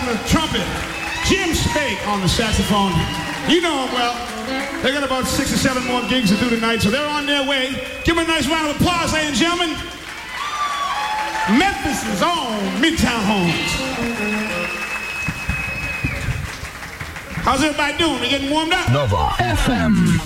on the trumpet. Jim Spake on the saxophone. You know them well. They got about 6 or 7 more gigs to do tonight, so they're on their way. Give them a nice round of applause, ladies and gentlemen. Memphis' own Midtown Horns. How's everybody doing? They getting warmed up? Nova FM.